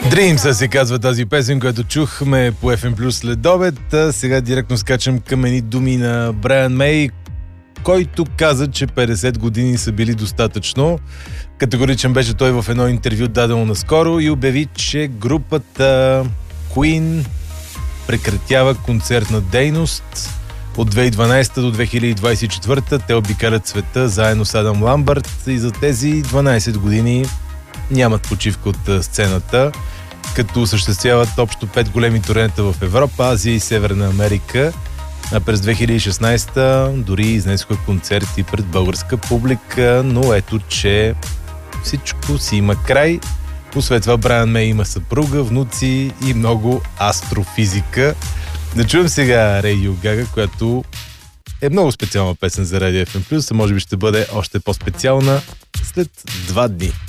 Dreams се казва тази песен, която чухме по FM Plus след обед. Сега директно скачам към едни думи на Брайан Мей, който каза, че 50 години са били достатъчно. Категоричен беше той в едно интервю, дадено наскоро, и обяви, че групата Queen прекратява концертна дейност от 2012 до 2024. Те обикалят света заедно с Адам Ламбърт и за тези 12 години нямат почивка от сцената, като осъществяват общо 5 големи турнета в Европа, Азия и Северна Америка. А през 2016 дори изнесоха концерти пред българска публика, но ето, че всичко си има край. Освен това, Брайан Мей има съпруга, внуци и много астрофизика. Да чуем сега Radio Gaga, която е много специална песен за Radio FM+, а може би ще бъде още по-специална след 2 дни.